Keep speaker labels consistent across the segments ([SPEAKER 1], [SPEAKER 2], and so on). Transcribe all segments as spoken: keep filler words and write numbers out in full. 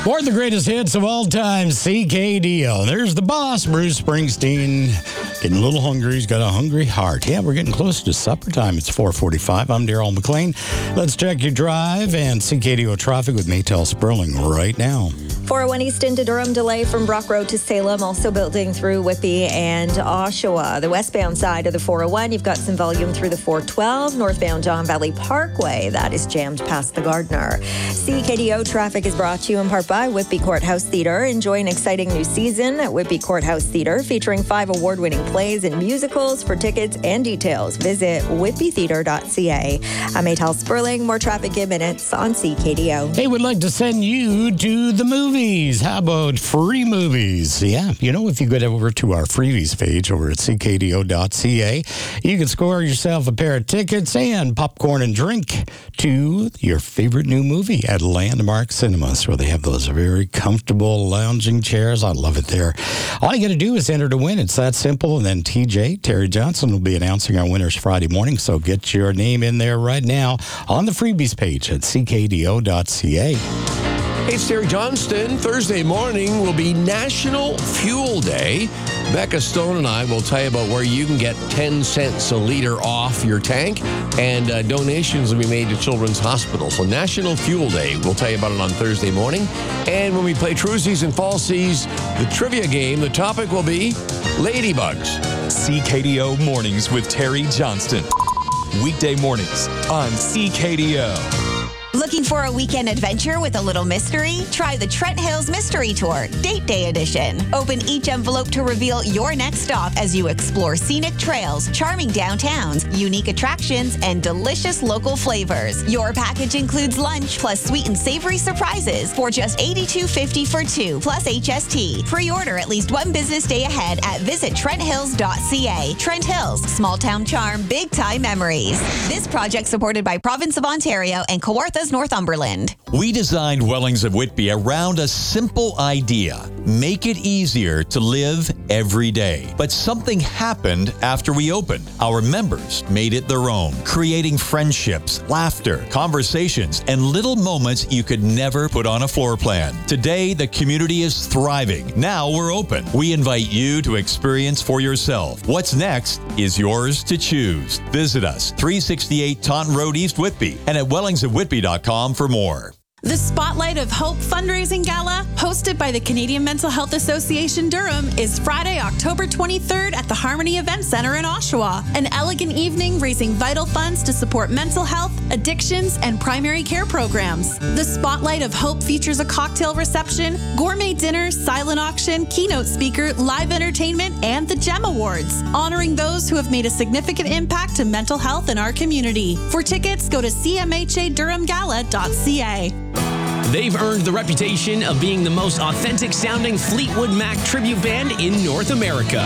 [SPEAKER 1] For the greatest hits of all time, C K D O. There's the boss, Bruce Springsteen. Getting a little hungry. He's got a hungry heart. Yeah, we're getting close to supper time. It's four forty-five. I'm Daryl McLean. Let's check your drive and C K D O traffic with Maytel Sperling right now.
[SPEAKER 2] four oh one Easton to Durham, delay from Brock Road to Salem, also building through Whitby and Oshawa. The westbound side of the four oh one, you've got some volume through the four twelve. Northbound John Valley Parkway, that is jammed past the Gardner. C K D O traffic is brought to you in part by Whitby Courthouse Theatre. Enjoy an exciting new season at Whitby Courthouse Theatre, featuring five award-winning plays and musicals. For tickets and details, visit whitby theatre dot c a. I'm Maytel Sperling. More traffic in minutes on C K D O.
[SPEAKER 1] Hey, we'd like to send you to the movies. How about free movies? Yeah, you know, if you go over to our freebies page over at c k d o dot c a, you can score yourself a pair of tickets and popcorn and drink to your favorite new movie at Landmark Cinemas, where they have those very comfortable lounging chairs. I love it there. All you got to do is enter to win. It's that simple. And then T J, Terry Johnson, will be announcing our winners Friday morning. So get your name in there right now on the freebies page at c k d o dot c a.
[SPEAKER 3] Hey, it's Terry Johnston. Thursday morning will be National Fuel Day. Becca Stone and I will tell you about where you can get ten cents a liter off your tank, and uh, donations will be made to Children's Hospital. So National Fuel Day, we'll tell you about it on Thursday morning. And when we play Truesies and Falsies, the trivia game, the topic will be ladybugs.
[SPEAKER 4] C K D O Mornings with Terry Johnston. Weekday mornings on C K D O.
[SPEAKER 5] Looking for a weekend adventure with a little mystery? Try the Trent Hills Mystery Tour, Date Day Edition. Open each envelope to reveal your next stop as you explore scenic trails, charming downtowns, unique attractions, and delicious local flavors. Your package includes lunch plus sweet and savory surprises for just eighty-two fifty for two, plus H S T. Pre-order at least one business day ahead at visit trent hills dot c a. Trent Hills, small town charm, big time memories. This project supported by Province of Ontario and Kawarthas Northumberland.
[SPEAKER 6] We designed Wellings of Whitby around a simple idea: make it easier to live every day. But something happened after we opened. Our members made it their own, creating friendships, laughter, conversations, and little moments you could never put on a floor plan. Today, the community is thriving. Now we're open. We invite you to experience for yourself. What's next is yours to choose. Visit us, three sixty-eight Taunton Road, East Whitby, and at wellings of whitby dot com for more.
[SPEAKER 7] The Spotlight of Hope Fundraising Gala, hosted by the Canadian Mental Health Association Durham, is Friday, October twenty-third at the Harmony Event Center in Oshawa. An elegant evening raising vital funds to support mental health, addictions, and primary care programs. The Spotlight of Hope features a cocktail reception, gourmet dinner, silent auction, keynote speaker, live entertainment, and the GEM Awards, honoring those who have made a significant impact to mental health in our community. For tickets, go to c m h a durham gala dot c a.
[SPEAKER 8] They've earned the reputation of being the most authentic sounding Fleetwood Mac tribute band in North America.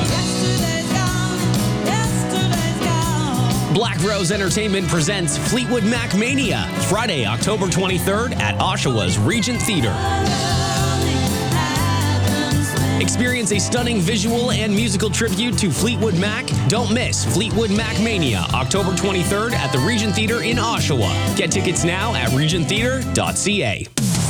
[SPEAKER 8] Black Rose Entertainment presents Fleetwood Mac Mania, Friday, October twenty-third at Oshawa's Regent Theatre. Experience a stunning visual and musical tribute to Fleetwood Mac. Don't miss Fleetwood Mac Mania, October twenty-third at the Regent Theatre in Oshawa. Get tickets now at regent theatre dot c a.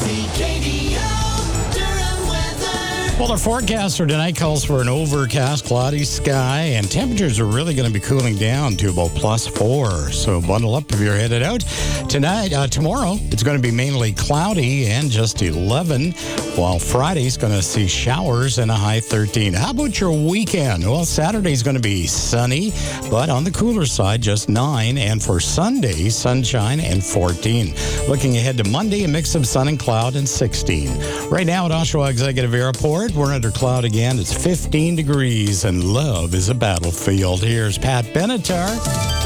[SPEAKER 1] Well, our forecast for tonight calls for an overcast, cloudy sky, and temperatures are really going to be cooling down to about plus four. So bundle up if you're headed out. Tonight, uh, tomorrow, it's going to be mainly cloudy and just eleven, while Friday's going to see showers and a high thirteen. How about your weekend? Well, Saturday's going to be sunny, but on the cooler side, just nine. And for Sunday, sunshine and fourteen. Looking ahead to Monday, a mix of sun and cloud and sixteen. Right now at Oshawa Executive Airport, we're under cloud again. It's fifteen degrees, and love is a battlefield. Here's Pat Benatar.